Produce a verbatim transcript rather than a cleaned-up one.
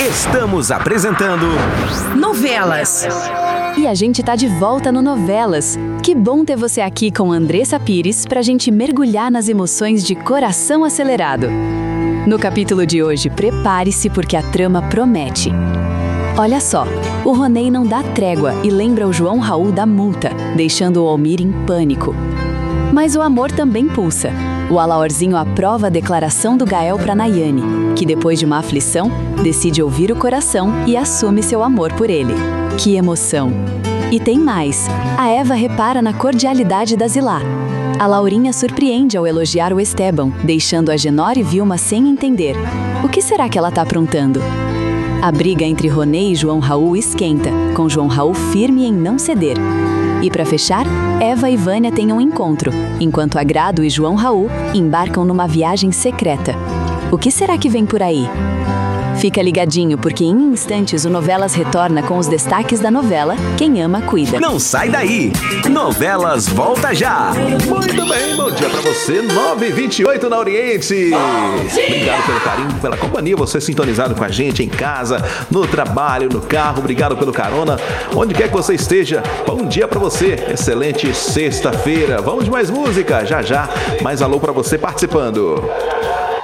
Estamos apresentando Novelas. E a gente tá de volta no Novelas. Que bom ter você aqui com Andressa Pires pra gente mergulhar nas emoções de Coração Acelerado. No capítulo de hoje, prepare-se porque a trama promete. Olha só, o Ronei não dá trégua e lembra o João Raul da multa, deixando o Almir em pânico. Mas o amor também pulsa. O Alaorzinho aprova a declaração do Gael para Nayane, que depois de uma aflição, decide ouvir o coração e assume seu amor por ele. Que emoção! E tem mais. A Eva repara na cordialidade da Zilá. A Laurinha surpreende ao elogiar o Esteban, deixando a Genor e Vilma sem entender. O que será que ela tá aprontando? A briga entre Ronei e João Raul esquenta, com João Raul firme em não ceder. E para fechar, Eva e Vânia têm um encontro, enquanto Agrado e João Raul embarcam numa viagem secreta. O que será que vem por aí? Fica ligadinho, porque em instantes o Novelas retorna com os destaques da novela Quem Ama Cuida. Não sai daí! Novelas volta já! Muito bem, bom dia pra você, nove e vinte e oito na Oriente. Obrigado pelo carinho, pela companhia, você sintonizado com a gente em casa, no trabalho, no carro, obrigado pelo carona, onde quer que você esteja, bom dia pra você, excelente sexta-feira. Vamos de mais música, já já, mais alô pra você participando.